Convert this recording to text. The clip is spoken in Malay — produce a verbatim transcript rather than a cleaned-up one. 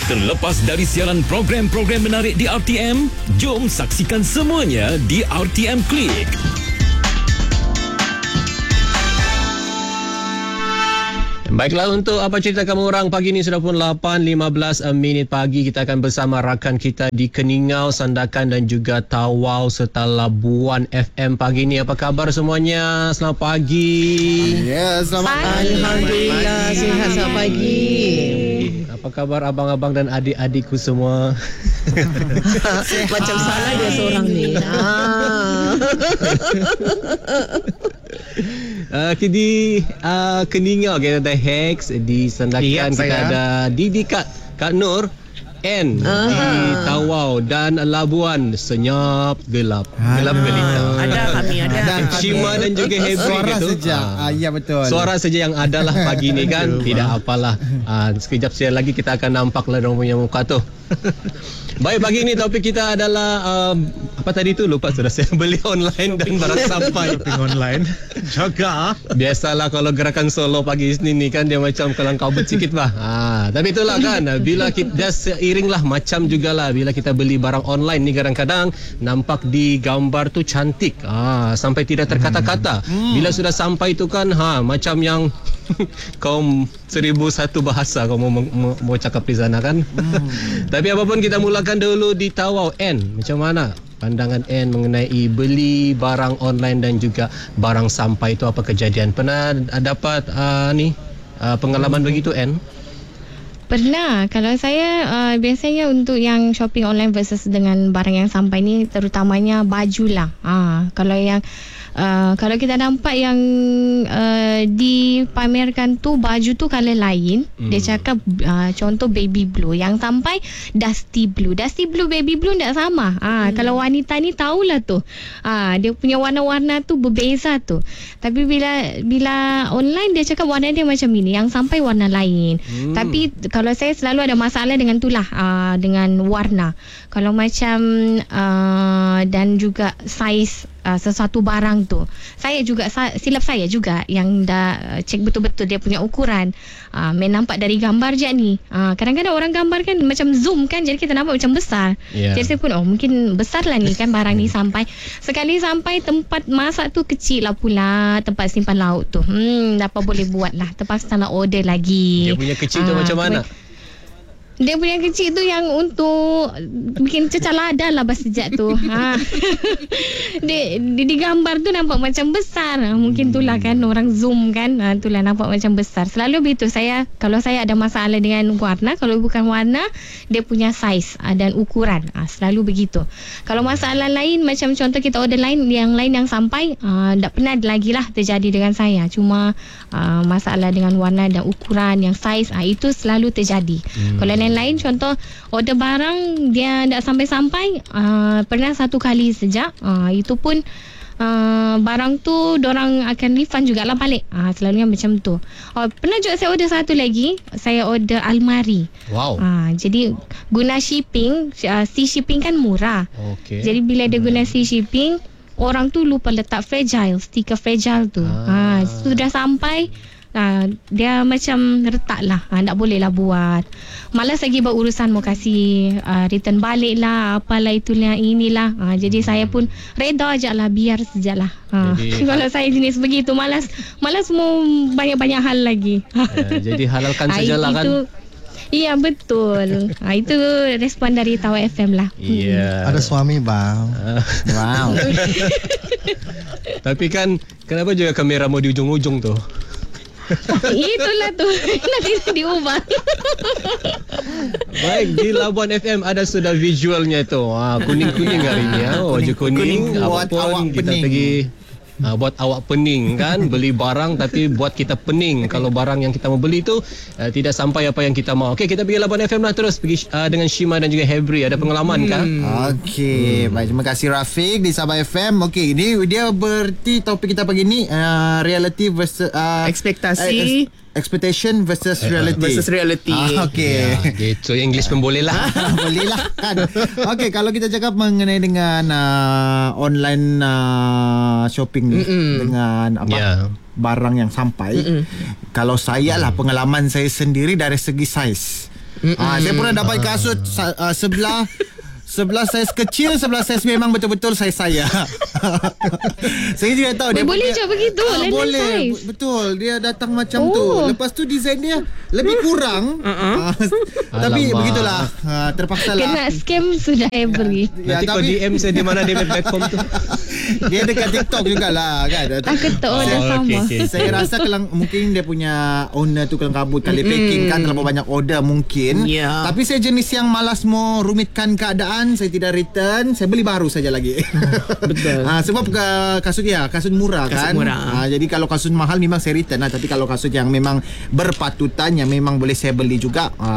Terlepas dari siaran program-program menarik di R T M, jom saksikan semuanya di R T M Click. Baiklah, untuk Apa Cerita Kamu Orang pagi ini sudah pun lapan lima belas minit pagi. Kita akan bersama rakan kita di Keningau, Sandakan dan juga Tawau serta Labuan F M pagi ini. Apa khabar semuanya? Selamat pagi. Ya, selamat pagi. Alhamdulillah, sihat selamat pagi. Apa khabar abang-abang dan adik-adikku semua? Macam salah dia seorang ni. Ah. Uh, di uh, Keningau kita ada Hex, di Sandakan Lihat kita saya. ada Didi Kak, Kak Nur, N Ah. di Tawau dan Labuan senyap gelap, gelap gelita. Ada kami, ada. Dan Shima dan juga Hebri suara gitu. saja. Ah, ya betul. Suara saja yang ada lah pagi ni kan. Tidak apalah. Ah, sekejap sekejap lagi kita akan nampak lah orang punya muka tu. Baik, pagi ni topik kita adalah uh, apa tadi tu lupa sudah saya beli online dan barang sampai. Shopping online. Jaga. Biasalah kalau gerakan solo pagi ni ni kan dia macam kelang kabut sikit bah. Ah, tapi itulah kan bila kita dah seiring lah macam jugalah bila kita beli barang online ni kadang-kadang nampak di gambar tu cantik. Ah, sampai tidak terkata-kata. Bila sudah sampai tu kan ha macam yang kaum seribu satu bahasa kau mau, mau, mau cakap di sana kan. Tapi apapun kita mulakan dulu di Tawau. N, macam mana pandangan N mengenai beli barang online dan juga barang sampai itu? Apa kejadian? Pernah dapat uh, ni uh, pengalaman begitu N? Pernah. Kalau saya uh, biasanya untuk yang shopping online versus dengan barang yang sampai ni terutamanya baju lah. Ha, kalau yang Uh, kalau kita nampak yang uh, dipamerkan tu baju tu colour lain, hmm. dia cakap uh, contoh baby blue, yang sampai dusty blue. Dusty blue, baby blue tak sama. Ah, hmm. Kalau wanita ni tahulah tu. Ah, dia punya warna-warna tu berbeza tu. Tapi bila bila online dia cakap warna dia macam ini, yang sampai warna lain. Hmm. Tapi kalau saya selalu ada masalah dengan itulah, uh, dengan warna. Kalau macam uh, dan juga saiz uh, sesuatu barang tu. Saya juga silap saya juga yang dah cek betul-betul dia punya ukuran. Uh, main nampak dari gambar je ni. Uh, kadang-kadang orang gambar kan macam zoom kan, jadi kita nampak macam besar. Yeah. Jadi saya pun oh mungkin besar lah ni kan barang ni sampai. Sekali sampai tempat masak tu kecil lah pula, tempat simpan lauk tu. Hmm, apa boleh buat lah. Terpaksa nak order lagi. Dia punya kecil tu uh, macam mana? Dia punya kecil tu yang untuk bikin cecah lada lah bahasa sejak tu. Ha. Di, di, di gambar tu nampak macam besar. Ha, mungkin itulah kan orang zoom kan. Ha, itulah nampak macam besar. Selalu begitu saya. Kalau saya ada masalah dengan warna, kalau bukan warna, dia punya saiz ha, dan ukuran. Ha, selalu begitu. Kalau masalah lain macam contoh kita order lain, yang lain yang sampai, ha, tak pernah lagi lah terjadi dengan saya. Cuma ha, masalah dengan warna dan ukuran yang saiz, ha, itu selalu terjadi. Hmm. Kalau lain contoh order barang dia tak sampai-sampai, uh, pernah satu kali sejak uh, itu pun uh, barang tu dorang akan refund jugalah balik. uh, selalunya macam tu. uh, Pernah juga saya order satu lagi, saya order almari. Wow. uh, Jadi guna shipping, uh, sea shipping kan murah. Okay. Jadi bila dia guna sea shipping, orang tu lupa letak fragile, stiker fragile tu. ah. uh, Sudah sampai, Ha, dia macam retak lah, ha, tak boleh lah buat. Malas lagi buat urusan mau kasih uh, return balik lah, apalah itulah inilah. ha, Jadi saya pun reda je lah, biar sejak lah. ha. Kalau saya jenis begitu, malas Malas mau banyak-banyak hal lagi. ya, Jadi halalkan sajalah kan. Iya betul. ha, Itu respon dari Tawau F M lah. Iya. Ada suami bang. Wow. Tapi kan kenapa juga kamera mau di ujung-ujung tuh? Itulah tu. Nanti diubah. Baik, di Labuan F M ada sudah visualnya tu. Ha, kuning-kuning hari ni. Ha. Oh, baju kuning. Kuning buat Apapun awak kita pening. pergi ha, buat awak pening kan. Beli barang tapi buat kita pening. Kalau barang yang kita mau beli tu uh, tidak sampai apa yang kita mau. Okey, kita pergi Labuan F M lah terus. Pergi uh, dengan Shima dan juga Hebri. Ada pengalaman hmm. kah? Okey, hmm. baik, terima kasih Rafiq di Sabah F M. Okey, ini dia berarti topik kita pagi ni uh, reality versus uh, ekspektasi uh, expectation versus reality. Versus reality. Ah, okey. Ya, gitu English pun boleh lah. Boleh lah kan. Okey, kalau kita cakap mengenai dengan uh, online uh, shopping ni, dengan apa Yeah. barang yang sampai. Mm-mm. Kalau saya lah, pengalaman saya sendiri dari segi saiz. Ah, saya pernah dapat kasut sa- uh, sebelah sebelah saiz kecil, sebelah saiz memang betul-betul saiz saya. Saya juga tahu dia Boleh punya- je begitu, Ah, lain-lain boleh. saiz. Betul, dia datang macam Oh. tu. Lepas tu design dia lebih kurang. Ah, tapi Alamak. begitulah. Ah, terpaksa lah. Kena scam sudah every. Ya, Nanti kau tapi- D M saya di mana David Beckham tu. Dia dekat TikTok jugalah kan. Aku tahu dah Oh, sama. okey, okey. Saya rasa kelang, mungkin dia punya owner tu kelang kabut kali packing kan, terlalu banyak order mungkin. Ya. Tapi saya jenis yang malas mau rumitkan keadaan, saya tidak return, saya beli baru saja lagi. Betul. Ah, sebab uh, kasut ya, kasut murah Kasut kan. murah. Ah, jadi kalau kasut mahal memang saya return lah, tapi kalau kasut yang memang berpatutan yang memang boleh saya beli juga, ah,